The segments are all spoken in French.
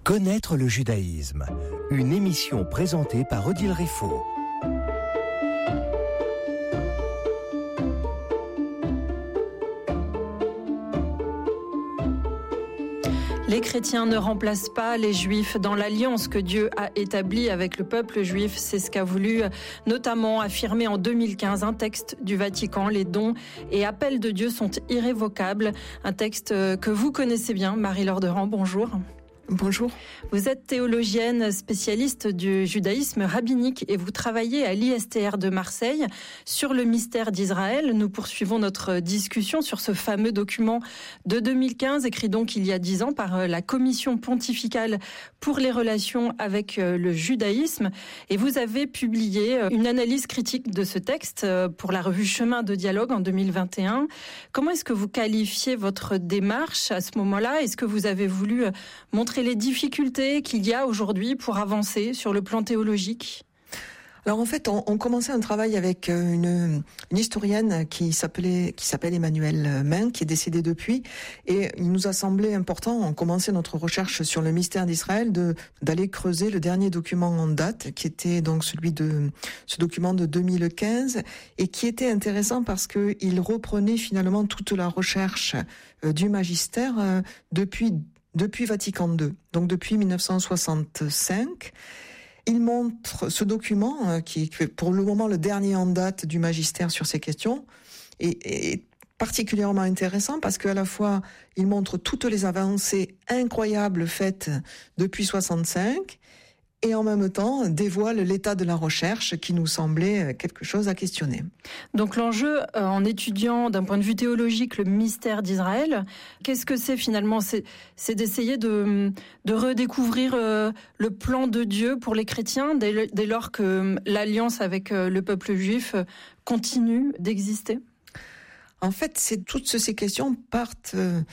Connaître le judaïsme, une émission présentée par Odile Réfaud. Les chrétiens ne remplacent pas les juifs dans l'alliance que Dieu a établie avec le peuple juif. C'est ce qu'a voulu notamment affirmer en 2015 un texte du Vatican. Les dons et appels de Dieu sont irrévocables. Un texte que vous connaissez bien. Marie-Laure Durand, bonjour. Bonjour. Vous êtes théologienne spécialiste du judaïsme rabbinique et vous travaillez à l'ISTR de Marseille sur le mystère d'Israël. Nous poursuivons notre discussion sur ce fameux document de 2015, écrit donc il y a 10 ans par la Commission pontificale pour les relations avec le judaïsme. Et vous avez publié une analyse critique de ce texte pour la revue Chemin de dialogue en 2021. Comment est-ce que vous qualifiez votre démarche à ce moment-là? Est-ce que vous avez voulu montrer les difficultés qu'il y a aujourd'hui pour avancer sur le plan théologique? Alors en fait, on commençait un travail avec une historienne qui s'appelle Emmanuelle Main, qui est décédée depuis, et il nous a semblé important, on commençait notre recherche sur le mystère d'Israël, d'aller creuser le dernier document en date, qui était donc ce document de 2015, et qui était intéressant parce que il reprenait finalement toute la recherche du magistère depuis Vatican II, donc depuis 1965. Il montre ce document, qui est pour le moment le dernier en date du magistère sur ces questions, est particulièrement intéressant parce qu'à la fois, il montre toutes les avancées incroyables faites depuis 65, et en même temps dévoile l'état de la recherche qui nous semblait quelque chose à questionner. Donc l'enjeu, en étudiant d'un point de vue théologique le mystère d'Israël, qu'est-ce que c'est finalement? C'est d'essayer de redécouvrir le plan de Dieu pour les chrétiens dès lors que l'alliance avec le peuple juif continue d'exister? En fait, toutes ces questions partent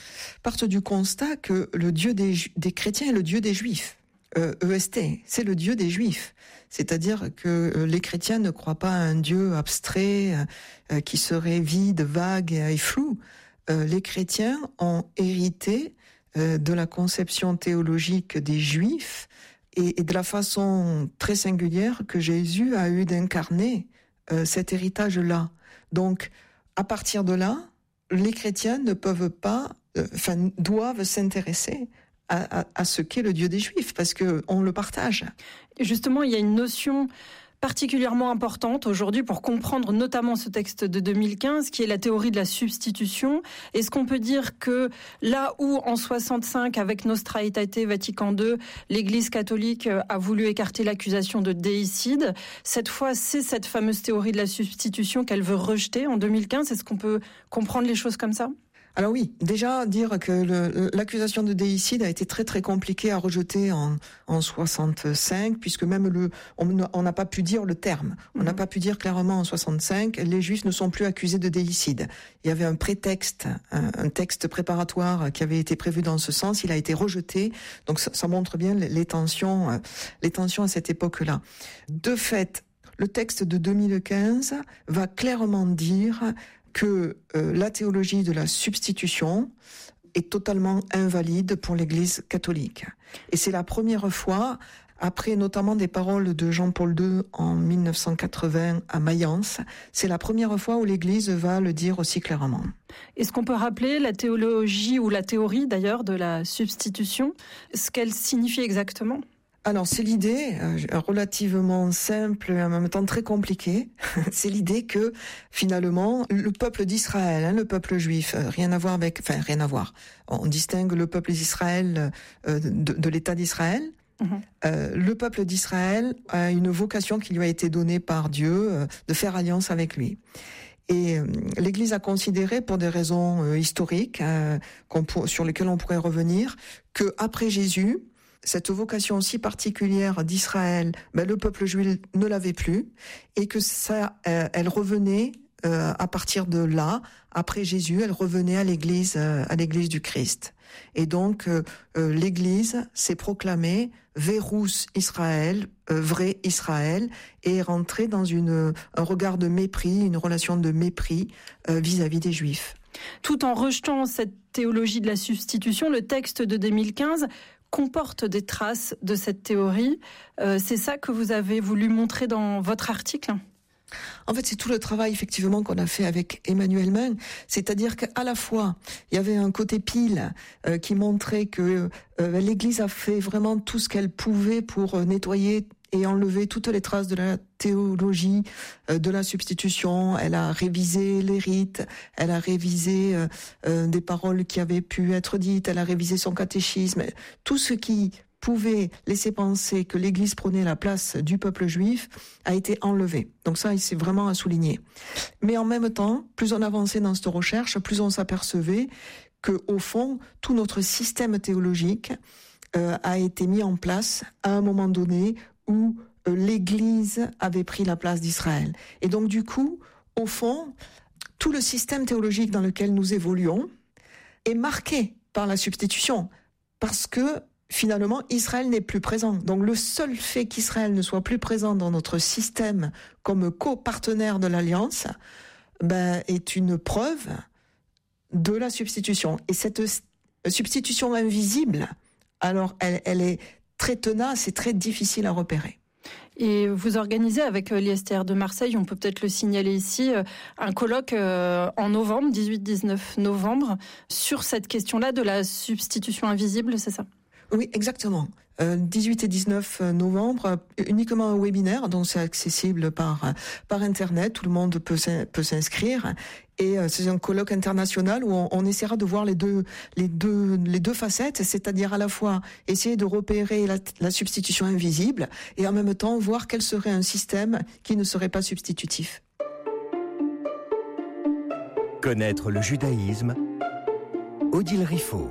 du constat que le Dieu des chrétiens est le Dieu des juifs. EST, c'est le Dieu des Juifs. C'est-à-dire que les chrétiens ne croient pas à un Dieu abstrait qui serait vide, vague et flou. Les chrétiens ont hérité de la conception théologique des Juifs et de la façon très singulière que Jésus a eu d'incarner cet héritage-là. Donc, à partir de là, les chrétiens ne peuvent pas, doivent s'intéresser à ce qu'est le Dieu des Juifs, parce que on le partage. Et justement, il y a une notion particulièrement importante aujourd'hui pour comprendre notamment ce texte de 2015, qui est la théorie de la substitution. Est-ce qu'on peut dire que là où en 65, avec Nostra Aetate Vatican II, l'Église catholique a voulu écarter l'accusation de déicide, cette fois c'est cette fameuse théorie de la substitution qu'elle veut rejeter en 2015? Est-ce qu'on peut comprendre les choses comme ça? Alors oui, déjà dire que l'accusation de déicide a été très très compliquée à rejeter en 65, puisque même on n'a pas pu dire le terme. On n'a pas pu dire clairement en 65, les Juifs ne sont plus accusés de déicide. Il y avait un prétexte, un texte préparatoire qui avait été prévu dans ce sens, il a été rejeté. Donc ça montre bien les tensions à cette époque-là. De fait, le texte de 2015 va clairement dire que la théologie de la substitution est totalement invalide pour l'Église catholique. Et c'est la première fois, après notamment des paroles de Jean-Paul II en 1980 à Mayence, c'est la première fois où l'Église va le dire aussi clairement. Est-ce qu'on peut rappeler la théologie ou la théorie d'ailleurs de la substitution, ce qu'elle signifie exactement ? Alors c'est l'idée relativement simple et en même temps très compliquée. C'est l'idée que finalement le peuple d'Israël, le peuple juif, rien à voir. On distingue le peuple d'Israël de l'État d'Israël. Le peuple d'Israël a une vocation qui lui a été donnée par Dieu de faire alliance avec lui. Et l'Église a considéré, pour des raisons historiques sur lesquelles on pourrait revenir, que après Jésus, cette vocation aussi particulière d'Israël, le peuple juif ne l'avait plus, et que elle revenait à partir de là, après Jésus, elle revenait à l'Église du Christ. Et donc l'Église s'est proclamée Verus Israël, vrai Israël, et est rentrée dans un regard de mépris, une relation de mépris vis-à-vis des Juifs. Tout en rejetant cette théologie de la substitution, le texte de 2015 comporte des traces de cette théorie. C'est ça que vous avez voulu montrer dans votre article ? En fait, c'est tout le travail effectivement qu'on a fait avec Emmanuel Main, c'est-à-dire qu'à la fois il y avait un côté pile qui montrait que l'Église a fait vraiment tout ce qu'elle pouvait pour nettoyer et enlever toutes les traces de la théologie de la substitution. Elle a révisé les rites, elle a révisé des paroles qui avaient pu être dites, elle a révisé son catéchisme, tout ce qui pouvait laisser penser que l'Église prenait la place du peuple juif a été enlevé. Donc ça, c'est vraiment à souligner. Mais en même temps, plus on avançait dans cette recherche, plus on s'apercevait que, au fond, tout notre système théologique a été mis en place à un moment donné où l'Église avait pris la place d'Israël. Et donc du coup, au fond, tout le système théologique dans lequel nous évoluons est marqué par la substitution, parce que finalement, Israël n'est plus présent. Donc le seul fait qu'Israël ne soit plus présent dans notre système comme copartenaire de l'Alliance est une preuve de la substitution. Et cette substitution invisible, alors elle est très tenace et très difficile à repérer. Et vous organisez avec l'ISTR de Marseille, on peut peut-être le signaler ici, un colloque en novembre, 18-19 novembre, sur cette question-là de la substitution invisible, c'est ça ? Oui, exactement. 18 et 19 novembre, uniquement un webinaire, donc c'est accessible par Internet, tout le monde peut s'inscrire. Et c'est un colloque international où on essaiera de voir les deux facettes, c'est-à-dire à la fois essayer de repérer la substitution invisible et en même temps voir quel serait un système qui ne serait pas substitutif. Connaître le judaïsme, Odile Riffaut.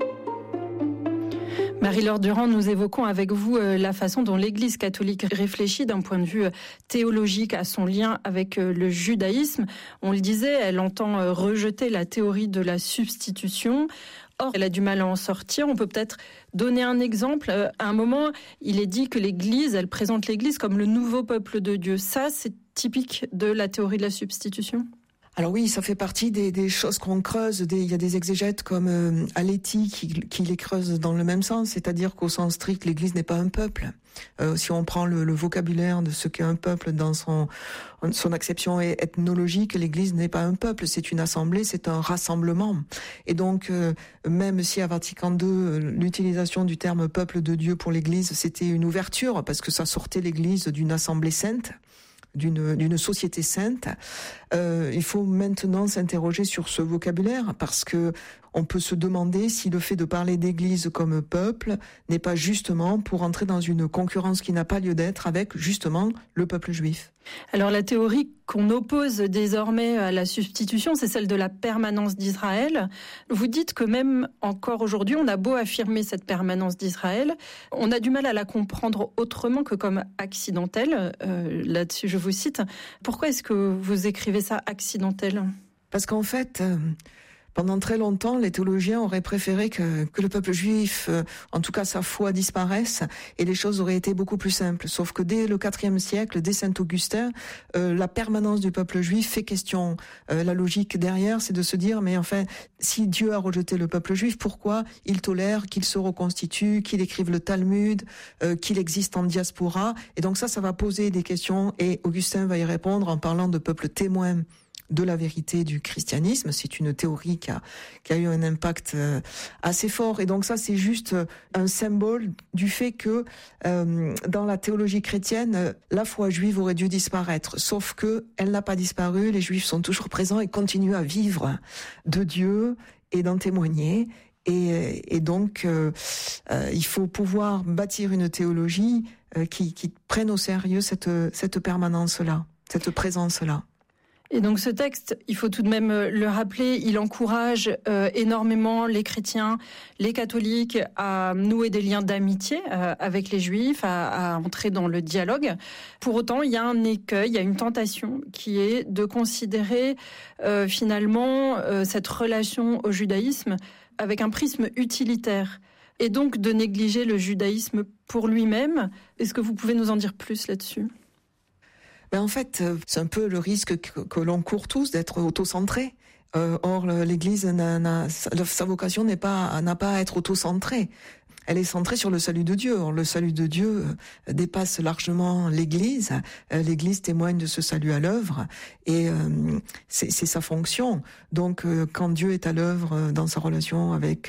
Marie-Laure Durand, nous évoquons avec vous la façon dont l'Église catholique réfléchit d'un point de vue théologique à son lien avec le judaïsme. On le disait, elle entend rejeter la théorie de la substitution. Or, elle a du mal à en sortir. On peut peut-être donner un exemple. À un moment, il est dit que l'Église, elle présente l'Église comme le nouveau peuple de Dieu. Ça, c'est typique de la théorie de la substitution ? Alors oui, ça fait partie des choses qu'on creuse. Il y a des exégètes comme Aletti qui les creusent dans le même sens, c'est-à-dire qu'au sens strict, l'Église n'est pas un peuple. Si on prend le vocabulaire de ce qu'est un peuple dans son acception ethnologique, l'Église n'est pas un peuple, c'est une assemblée, c'est un rassemblement. Et donc, même si à Vatican II, l'utilisation du terme peuple de Dieu pour l'Église, c'était une ouverture, parce que ça sortait l'Église d'une assemblée sainte, d'une société sainte, il faut maintenant s'interroger sur ce vocabulaire, parce que on peut se demander si le fait de parler d'église comme peuple n'est pas justement pour entrer dans une concurrence qui n'a pas lieu d'être avec justement le peuple juif. Alors la théorie qu'on oppose désormais à la substitution, c'est celle de la permanence d'Israël. Vous dites que même encore aujourd'hui, on a beau affirmer cette permanence d'Israël, on a du mal à la comprendre autrement que comme accidentelle. Là-dessus, je vous cite. Pourquoi est-ce que vous écrivez ça accidentel ? Parce qu'en fait, pendant très longtemps, les théologiens auraient préféré que le peuple juif, en tout cas sa foi, disparaisse et les choses auraient été beaucoup plus simples. Sauf que dès le IVe siècle, dès saint Augustin, la permanence du peuple juif fait question. La logique derrière, c'est de se dire, mais enfin, si Dieu a rejeté le peuple juif, pourquoi il tolère qu'il se reconstitue, qu'il écrive le Talmud, qu'il existe en diaspora? Et donc ça va poser des questions et Augustin va y répondre en parlant de peuple témoin de la vérité du christianisme. C'est une théorie qui a eu un impact assez fort. Et donc ça, c'est juste un symbole du fait que dans la théologie chrétienne, la foi juive aurait dû disparaître. Sauf que elle n'a pas disparu. Les Juifs sont toujours présents et continuent à vivre de Dieu et d'en témoigner. Et donc, il faut pouvoir bâtir une théologie qui prenne au sérieux cette permanence-là, cette présence-là. Et donc ce texte, il faut tout de même le rappeler, il encourage énormément les chrétiens, les catholiques à nouer des liens d'amitié avec les juifs, à entrer dans le dialogue. Pour autant, il y a un écueil, il y a une tentation qui est de considérer finalement cette relation au judaïsme avec un prisme utilitaire et donc de négliger le judaïsme pour lui-même. Est-ce que vous pouvez nous en dire plus là-dessus ? En fait, c'est un peu le risque que l'on court tous d'être auto-centré. Or, l'Église sa vocation n'a pas à être auto-centrée. elle est centrée sur le salut de Dieu. Or, le salut de Dieu dépasse largement l'Église. L'Église témoigne de ce salut à l'œuvre et c'est sa fonction. Donc, quand Dieu est à l'œuvre dans sa relation avec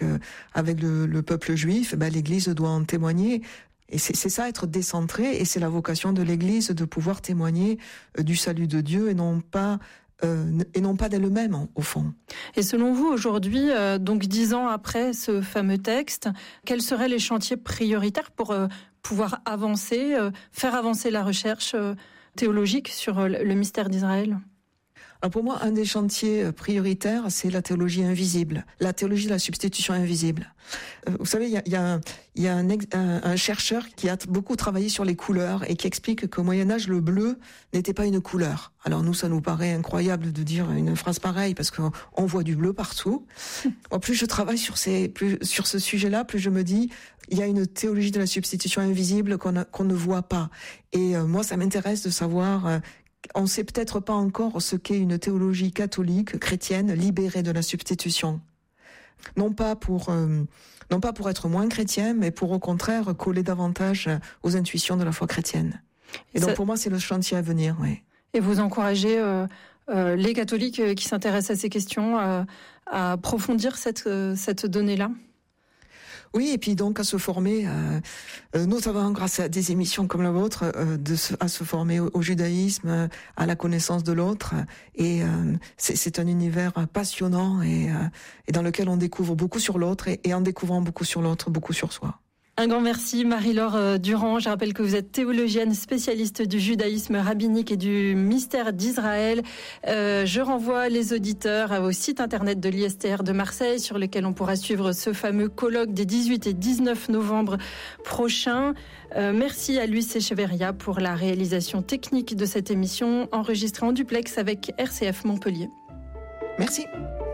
le peuple juif, l'Église doit en témoigner. Et c'est ça, être décentré, et c'est la vocation de l'Église de pouvoir témoigner du salut de Dieu et non pas d'elle-même, au fond. Et selon vous, aujourd'hui, donc 10 ans après ce fameux texte, quels seraient les chantiers prioritaires pour pouvoir avancer, faire avancer la recherche théologique sur le mystère d'Israël ? Alors pour moi, un des chantiers prioritaires, c'est la théologie invisible, la théologie de la substitution invisible. Vous savez, il y a un chercheur qui a beaucoup travaillé sur les couleurs et qui explique qu'au Moyen-Âge, le bleu n'était pas une couleur. Alors nous, ça nous paraît incroyable de dire une phrase pareille parce qu'on voit du bleu partout. En plus je travaille sur ce sujet-là, plus je me dis, il y a une théologie de la substitution invisible qu'on ne voit pas. Et moi, ça m'intéresse de savoir... On ne sait peut-être pas encore ce qu'est une théologie catholique, chrétienne, libérée de la substitution. Non pas pour être moins chrétien, mais pour au contraire coller davantage aux intuitions de la foi chrétienne. Et donc pour moi, c'est le chantier à venir, oui. Et vous encouragez les catholiques qui s'intéressent à ces questions à approfondir cette donnée-là ? Oui, et puis donc à se former, notamment grâce à des émissions comme la vôtre, à se former au judaïsme, à la connaissance de l'autre. Et c'est un univers passionnant et dans lequel on découvre beaucoup sur l'autre et en découvrant beaucoup sur l'autre, beaucoup sur soi. Un grand merci Marie-Laure Durand. Je rappelle que vous êtes théologienne spécialiste du judaïsme rabbinique et du mystère d'Israël. Je renvoie les auditeurs au site internet de l'ISTR de Marseille sur lequel on pourra suivre ce fameux colloque des 18 et 19 novembre prochains. Merci à Luis Echeverria pour la réalisation technique de cette émission enregistrée en duplex avec RCF Montpellier. Merci.